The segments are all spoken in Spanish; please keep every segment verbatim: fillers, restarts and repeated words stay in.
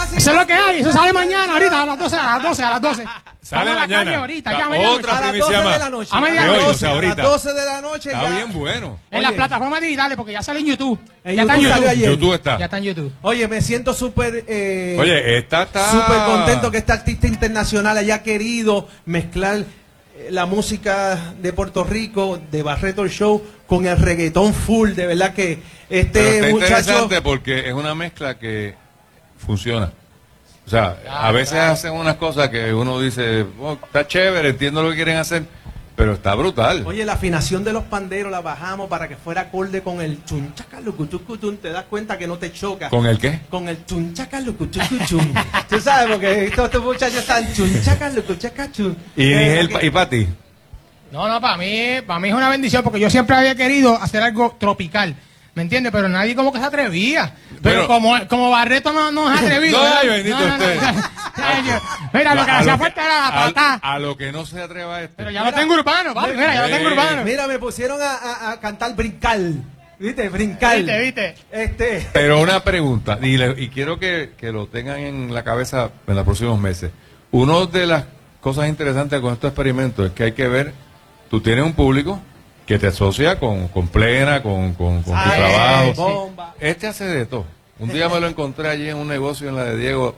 Eso es lo que hay, eso sale mañana, ahorita, a las doce, a las doce, a las doce. Sale Vamos a la mañana. calle ahorita, La ya a medianoche. otra A las primicia doce de más. la noche. A medianoche. De hoy, o A sea, las ahorita. doce de la noche Está ya. bien bueno. En Oye. las plataformas digitales, porque ya sale en YouTube. En ya está en YouTube salió YouTube. ayer. YouTube está. Ya está en YouTube. Oye, me siento súper eh, Oye, esta está... súper contento que este artista internacional haya querido mezclar eh, la música de Puerto Rico, de Barreto el Show, con el reggaetón full. De verdad que Pero este está muchacho... interesante porque es una mezcla que funciona. O sea, Claro, a veces claro. hacen unas cosas que uno dice, oh, está chévere, entiendo lo que quieren hacer, pero está brutal. Oye, la afinación de los panderos la bajamos para que fuera acorde con el chunchacalucuchucuchun. Te das cuenta que no te choca. ¿Con el qué? Con el chunchacalucuchucuchun. Tú sabes, porque estos, estos muchachos están chunchacalucuchucuchun. Y, Eh, Nigel, que- y para ti. No, no, para mí, para mí es una bendición, porque yo siempre había querido hacer algo tropical. ¿Me entiendes? Pero nadie como que se atrevía. Pero Bueno. como, como Barreto no, no se ha atrevido. No, ¿verdad? ay, bendito usted. Ay, yo- Mira, lo que A hacía que- falta era la a- patada. A, lo que no se atreva este. Pero ya lo tengo urbano, papi. Mira, ya lo tengo Eh, urbano. Mira, me pusieron a, a- a cantar brincar. ¿Viste? Brincar. ¿Viste, viste? Este. Pero una pregunta, y, le- y quiero que, que lo tengan en la cabeza en los próximos meses. Una de las cosas interesantes con estos experimentos es que hay que ver, tú tienes un público que te asocia con, con Plena, con, con, con tu Ay, trabajo. bomba. Este hace de todo. Un día me lo encontré allí en un negocio en la de Diego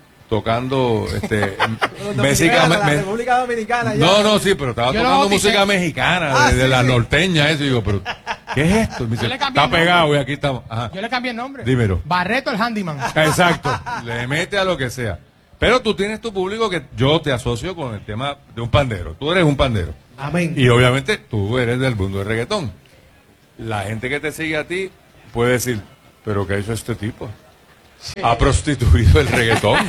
tocando este Los música dominicanos, me- la me- República Dominicana. ya. no, no, sí, pero estaba Yo lo tocando bauticé. música mexicana, Ah, de, de sí, la sí. norteña, eso. Y digo, pero, ¿qué es esto? Y me dice, Yo le cambié está el nombre. pegado y aquí estamos. Ajá. Yo le cambié el nombre. Dímelo. Barreto el Handyman. Exacto, le mete a lo que sea. Pero tú tienes tu público que yo te asocio con el tema de un pandero. Tú eres un pandero. Amén. Y obviamente tú eres del mundo del reggaetón. La gente que te sigue a ti puede decir, ¿pero qué ha hecho este tipo? Ha prostituido el reggaetón.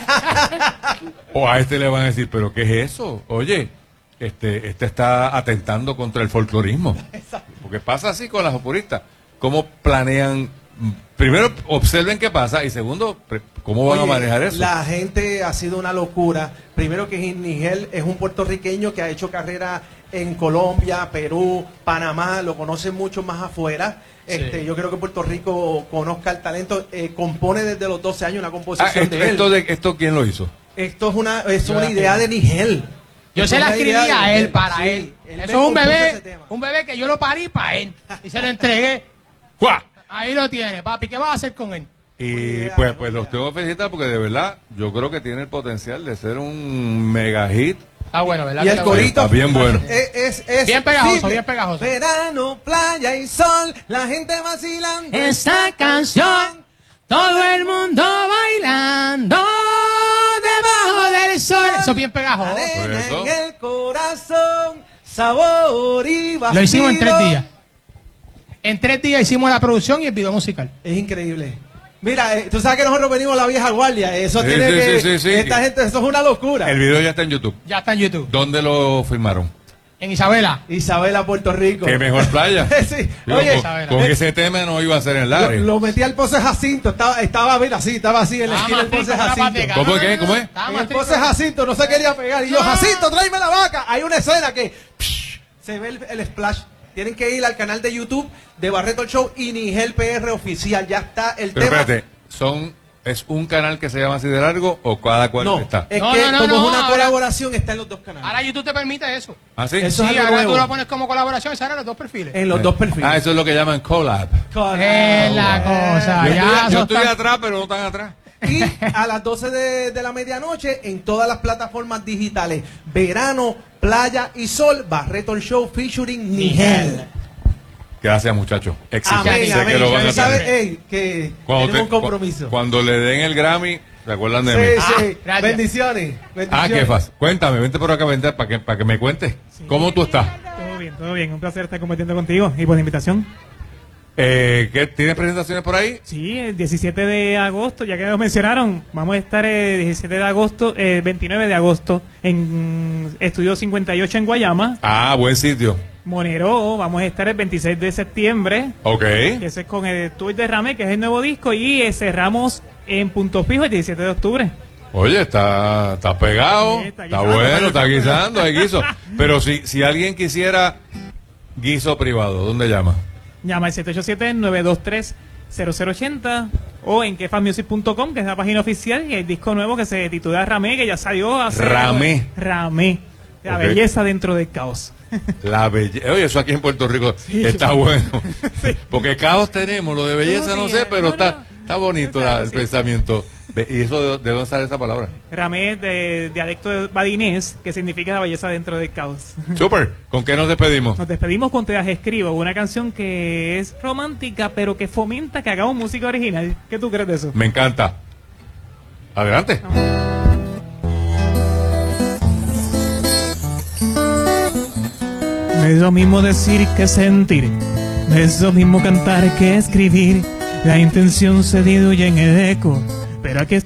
O a este le van a decir, ¿pero qué es eso? Oye, este, este está atentando contra el folclorismo. Porque pasa así con las opuristas. ¿Cómo planean? Primero, observen qué pasa. Y segundo, pre- ¿cómo van Oye, a manejar eso? La gente ha sido una locura. Primero que Nigel es un puertorriqueño que ha hecho carrera en Colombia, Perú, Panamá, lo conocen mucho más afuera. Este, Sí. yo creo que Puerto Rico conozca el talento. Eh, compone desde los doce años una Ah, composición esto, de él. esto, de, ¿Esto quién lo hizo? Esto es una, es Yo una la idea de Nigel. Yo Esto se la es una idea escribí de a él, Nigel. para Sí, él. me Eso es un compuso ese bebé, tema. un bebé que yo lo parí para él. Y se lo entregué. ¡Juá! Ahí lo tiene, papi. ¿Qué vas a hacer con él? Y pues, pues los tengo que felicitar porque de verdad yo creo que tiene el potencial de ser un mega hit. Ah, bueno, ¿verdad? Y que el está bueno? corito Está bien bueno. Es, es, es Bien pegajoso, simple. bien pegajoso. Verano, playa y sol, la gente vacilando. Esta canción, todo el mundo bailando debajo del sol. Eso es bien pegajoso. Arena Por eso. en el corazón, sabor y vacío. Lo hicimos en tres días. En tres días hicimos la producción y el video musical. Es increíble. Mira, eh, tú sabes que nosotros venimos a la vieja guardia. Eso Sí, tiene sí, que. sí, sí, sí. Esta gente, eso es una locura. El video ya está en YouTube. Ya está en YouTube. ¿Dónde lo filmaron? En Isabela. Isabela, Puerto Rico. ¿Qué mejor playa? Sí. Digo, Oye, con, con eh, ese tema no iba a ser en lo, Lares. lo metí al Pose Jacinto. Estaba, estaba, mira, así, estaba así en la Ah, esquina del más Pose rico, una Jacinto. pateca. ¿Cómo es que? ¿Cómo es? Estaba En más el rico. Pose Jacinto no se quería pegar. Y yo, No. Jacinto, tráeme la vaca. Hay una escena que psh, se ve el, el splash. Tienen que ir al canal de YouTube de Barreto el Show y Nigel P R Oficial. Ya está el Pero tema. espérate, ¿son, ¿es un canal que se llama así de largo o cada cual No, está? es No, que no, no, como no, es una ahora- colaboración, está en los dos canales. Ahora YouTube te permite eso. ¿Ah, sí? Eso- Sí, es algo ahora tú nuevo. lo pones como colaboración y salen los dos perfiles. En los dos perfiles. Ah, eso es lo que llaman collab. Es la cosa. Yo Ya, estoy, yo eso estoy está- atrás, pero no tan atrás. Y a las doce de, de la medianoche en todas las plataformas digitales. Verano, playa y sol. Barreto el Show featuring Nigel. Gracias, muchachos. Éxito. Amén, Sé amén. que lo van a Ya sabes, tener. ey, que Cuando, tenemos te- un compromiso. cu- cuando le den el Grammy, ¿se acuerdan de Sí, mí? sí. Ah, gracias. Bendiciones. Ah, bendiciones. qué fácil. Cuéntame, vente por acá vente para que, para que me cuentes. ¿Cómo tú estás? Todo bien, todo bien. Un placer estar compartiendo contigo y por la invitación. Eh, ¿qué, ¿Tienes presentaciones por ahí? Sí, el diecisiete de agosto, ya que nos mencionaron, vamos a estar el diecisiete de agosto, eh, veintinueve de agosto en mm, Estudio cincuenta y ocho en Guayama. Ah, buen sitio. Monero, vamos a estar el veintiséis de septiembre, Ok. que ese es con el Tour de Rame, que es el nuevo disco, y eh, cerramos en Punto Fijo el diecisiete de octubre. Oye, está, está pegado, Sí, está está, guisando, bueno, está está guisando, hay guiso. Pero si, si alguien quisiera guiso privado, ¿dónde llama? Llama al siete ocho siete, nueve dos tres, cero cero ochenta o en kefabmusic punto com, que es la página oficial, y el disco nuevo que se titula Ramé, que ya salió hace... Ramé. Ramé. La Okay. belleza dentro del caos. La belleza. Oye, eso aquí en Puerto Rico Sí, está yo- bueno. Sí. Porque caos tenemos, lo de belleza no sí, sé, eh, pero no, está, no. está bonito Claro, la- el sí. pensamiento. Ve- ¿Y eso de, de dónde sale esa palabra? Ramé, de dialecto de badinés, que significa la belleza dentro del caos. Super, ¿con qué nos despedimos? Nos despedimos con Te las escribo, una canción que es romántica, pero que fomenta que hagamos música original. ¿Qué tú crees de eso? Me encanta. Adelante. No es lo mismo decir que sentir, no es lo mismo cantar que escribir. La intención se diluye en el eco, pero aquí